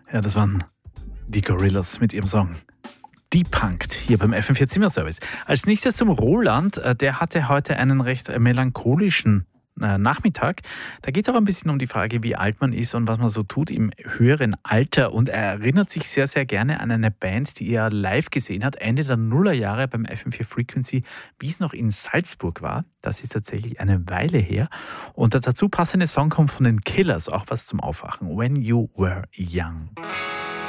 Ja, das waren die Gorillaz mit ihrem Song Depunkt hier beim FM4 Zimmerservice. Als nächstes zum Roland. Der hatte heute einen recht melancholischen Nachmittag. Da geht es aber ein bisschen um die Frage, wie alt man ist und was man so tut im höheren Alter. Und er erinnert sich sehr, sehr gerne an eine Band, die er live gesehen hat, Ende der Nullerjahre beim FM4 Frequency, wie es noch in Salzburg war. Das ist tatsächlich eine Weile her. Und der dazu passende Song kommt von den Killers, auch was zum Aufwachen. When You Were Young.